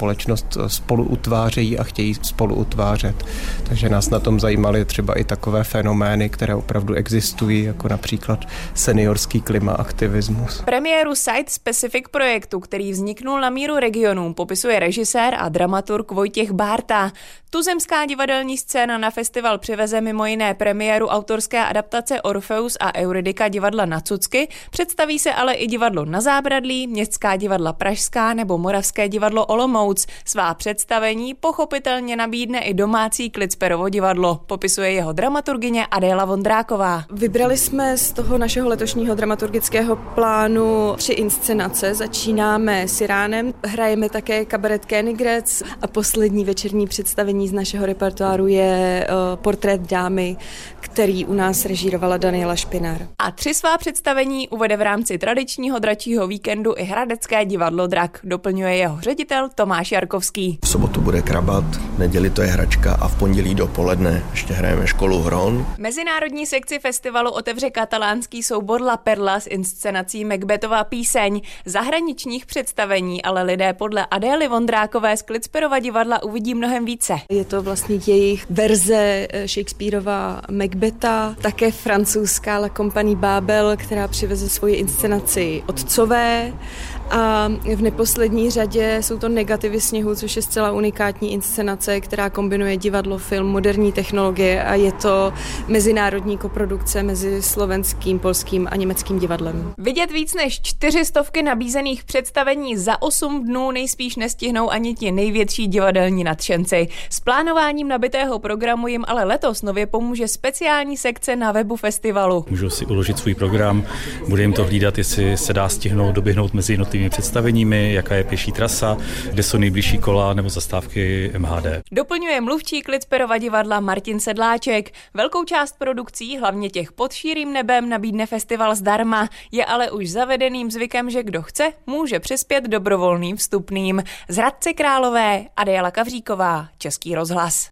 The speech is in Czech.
společnost spolu utvářejí a chtějí spolu utvářet. Takže nás na tom zajímaly třeba i takové fenomény, které opravdu existují, jako například seniorský klimaaktivismus. Premiéru site-specific projektu, který vzniknul na míru regionům, popisuje režisér a dramaturg Vojtěch Bárta. Tuzemská divadelní scéna na festival přiveze mimo jiné premiéru autorské adaptace Orfeus a Euridika divadla Na cucky, představí se ale i divadlo Na zábradlí, Městská divadla Pražská nebo Moravské divadlo Olomouc. Svá představení pochopitelně nabídne i domácí Klicperovo divadlo, popisuje jeho dramaturgyně Adéla Vondráková. Vybrali jsme z toho našeho letošního dramaturgického plánu 3 inscenace. Začínáme s Iránem, hrajeme také kabaret Königgrätz a poslední večerní představení z našeho repertoáru je Portrét dámy, který u nás režírovala Daniela Špinár. A 3 svá představení uvede v rámci tradičního dračího víkendu i hradecké divadlo Drak, doplňuje jeho ředitel Tomáš Jarkovský. V sobotu bude Krabat, v neděli to je Hračka a v pondělí dopoledne ještě hrajeme Školu hron. Mezinárodní sekci festivalu otevře katalánský soubor La Perla s inscenací Macbethova píseň. Zahraničních představení ale lidé podle Adély Vondrákové z Klicperova divadla uvidí mnohem více. Je to vlastně jejich verze Shakespearova Macbetha, také francouzská La Compagnie Babel, která přiveze svoji inscenaci Otcové. A v neposlední řadě jsou to Negativy sněhu, což je zcela unikátní inscenace, která kombinuje divadlo, film, moderní technologie a je to mezinárodní koprodukce mezi slovenským, polským a německým divadlem. Vidět víc než 400 nabízených představení za 8 dnů nejspíš nestihnou ani ti největší divadelní nadšenci. S plánováním nabitého programu jim ale letos nově pomůže speciální sekce na webu festivalu. Můžou si uložit svůj program, bude jim to hlídat, jestli se dá stihnout doběhnout mezi jednotlivými představeními, jaká je pěší trasa, kde jsou nejbližší kola nebo zastávky MHD. Doplňuje mluvčí Klicperova divadla Martin Sedláček. Velkou část produkcí, hlavně těch pod širým nebem, nabídne festival zdarma. Je ale už zavedeným zvykem, že kdo chce, může přispět dobrovolným vstupným. Z Hradce Králové Adéla Kavříková, Český rozhlas.